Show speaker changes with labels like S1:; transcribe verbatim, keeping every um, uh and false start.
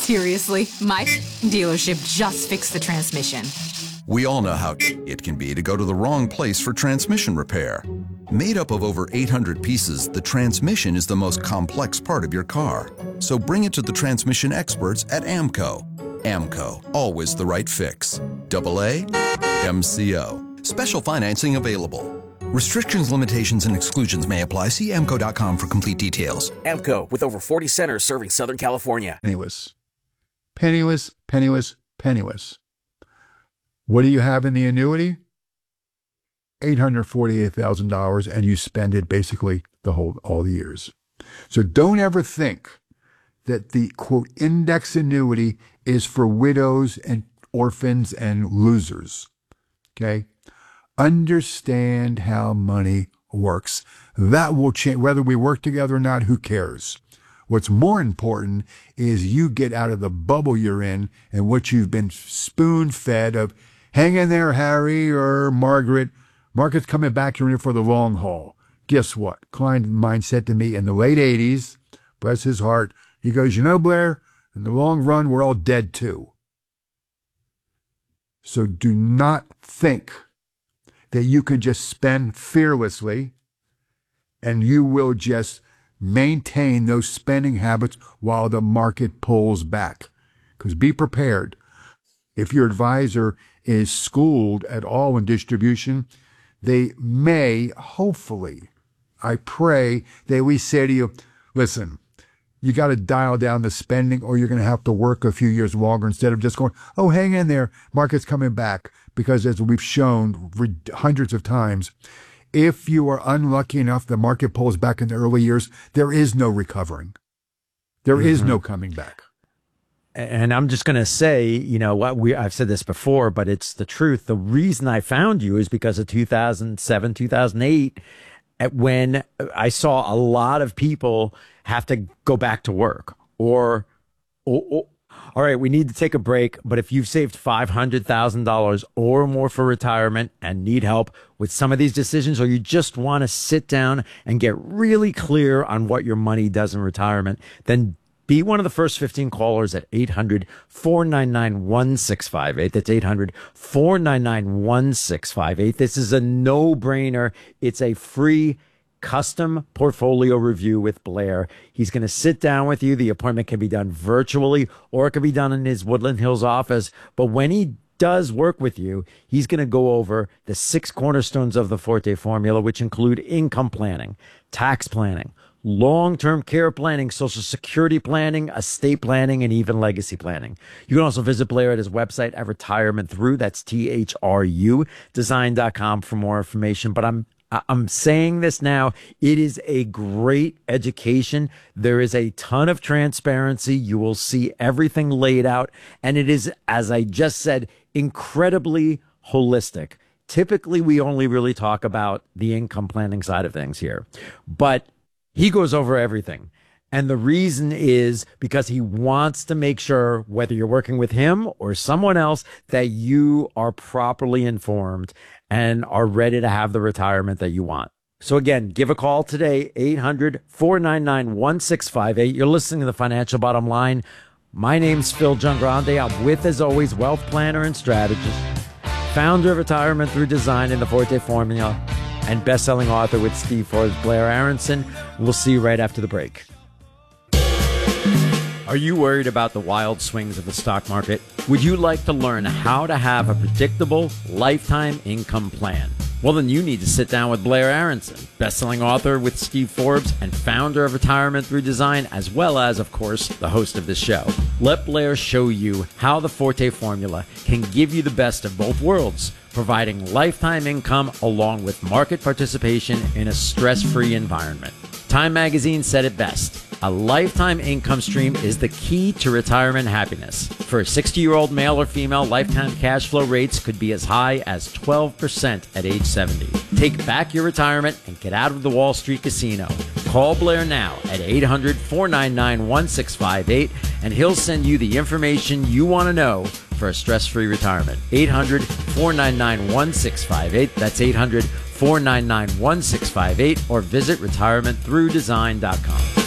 S1: Seriously, my dealership just fixed the transmission.
S2: We all know how it can be to go to the wrong place for transmission repair. Made up of over eight hundred pieces, the transmission is the most complex part of your car. So bring it to the transmission experts at AAMCO. AAMCO, always the right fix. Double A, M C O. Special financing available. Restrictions, limitations, and exclusions may apply. See A M C O dot com for complete details.
S3: AAMCO, with over forty centers serving Southern California.
S4: Penniless. Penniless, penniless, penniless. What do you have in the annuity? eight hundred forty-eight thousand dollars, and you spend it basically the whole all the years. So don't ever think that the, quote, index annuity is for widows and orphans and losers, okay? Understand how money works. That will change. Whether we work together or not, who cares? What's more important is you get out of the bubble you're in and what you've been spoon-fed of, hang in there, Harry or Margaret. Market's coming back. You're in it for the long haul. Guess what? Klein Mind said to me in the late eighties, bless his heart, he goes, you know, Blair, in the long run, we're all dead too. So do not think that you can just spend fearlessly and you will just maintain those spending habits while the market pulls back. Because be prepared. If your advisor is schooled at all in distribution, they may, hopefully, I pray, they always say to you, listen, you got to dial down the spending or you're going to have to work a few years longer instead of just going, oh, hang in there, market's coming back. Because as we've shown hundreds of times, if you are unlucky enough the market pulls back in the early years, there is no recovering. There mm-hmm. is no coming back.
S5: And I'm just going to say, you know, what we I've said this before, but it's the truth. The reason I found you is because of two thousand seven, two thousand eight, when I saw a lot of people have to go back to work or, or, or all right, we need to take a break, but if you've saved five hundred thousand dollars or more for retirement and need help with some of these decisions, or you just want to sit down and get really clear on what your money does in retirement, then be one of the first fifteen callers at eight hundred, four nine nine, one six five eight. That's eight hundred, four nine nine, one six five eight. This is a no-brainer. It's a free custom portfolio review with Blair. He's going to sit down with you. The appointment can be done virtually or it can be done in his Woodland Hills office. But when he does work with you, he's going to go over the six cornerstones of the Forte formula, which include income planning, tax planning, long-term care planning, social security planning, estate planning, and even legacy planning. You can also visit Blair at his website at Retirement Through. That's T H R U design dot com for more information. But I'm I'm saying this now. It is a great education. There is a ton of transparency. You will see everything laid out. And it is, as I just said, incredibly holistic. Typically, we only really talk about the income planning side of things here. But he goes over everything. And the reason is because he wants to make sure, whether you're working with him or someone else, that you are properly informed and are ready to have the retirement that you want. So again, give a call today, eight hundred, four nine nine, one six five eight. You're listening to The Financial Bottom Line. My name's Phil Giangrande. I'm with, as always, wealth planner and strategist, founder of Retirement Through Design and the Forte Formula, and best-selling author with Steve Forbes, Blair Aronson. We'll see you right after the break. Are you worried about the wild swings of the stock market? Would you like to learn how to have a predictable lifetime income plan? Well, then you need to sit down with Blair Aronson, best-selling author with Steve Forbes and founder of Retirement Through Design, as well as, of course, the host of this show. Let Blair show you how the Forte formula can give you the best of both worlds, providing lifetime income along with market participation in a stress-free environment. Time Magazine said it best. A lifetime income stream is the key to retirement happiness. For a sixty-year-old male or female, lifetime cash flow rates could be as high as twelve percent at age seventy. Take back your retirement and get out of the Wall Street casino. Call Blair now at eight hundred, four nine nine, one six five eight, and he'll send you the information you want to know for a stress-free retirement. eight hundred, four nine nine, one six five eight. That's eight hundred, four nine nine, one six five eight, or visit retirement through design dot com.